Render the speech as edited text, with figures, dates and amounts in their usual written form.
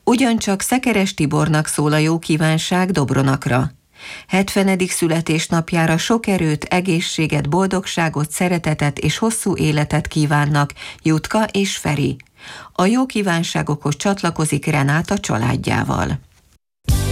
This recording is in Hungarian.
Ugyancsak Szekeres Tibornak szól a jó kívánság Dobronakra. 70. születésnapjára sok erőt, egészséget, boldogságot, szeretetet és hosszú életet kívánnak Jutka és Feri. A jó kívánságokhoz csatlakozik Renáta családjával.